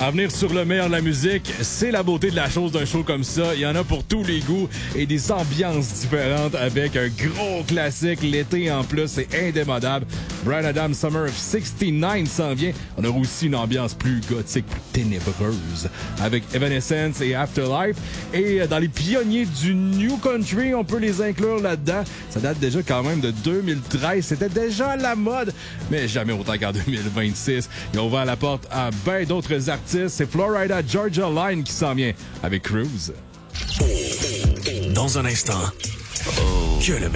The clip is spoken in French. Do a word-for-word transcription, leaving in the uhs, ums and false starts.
À venir sur le meilleur de la musique, c'est la beauté de la chose d'un show comme ça. Il y en a pour tous les goûts et des ambiances différentes avec un gros classique. L'été en plus, c'est indémodable. Bryan Adams Summer of soixante-neuf s'en vient. On aura aussi une ambiance plus gothique, plus ténébreuse avec Evanescence et Afterlife. Et dans les pionniers du New Country, on peut les inclure là-dedans. Ça date déjà quand même de deux mille treize. C'était déjà à la mode, mais jamais autant qu'en deux mille vingt-six. Ils ont ouvert la porte à bien d'autres artistes. C'est Florida Georgia Line qui s'en vient avec Cruise. Dans un instant, que le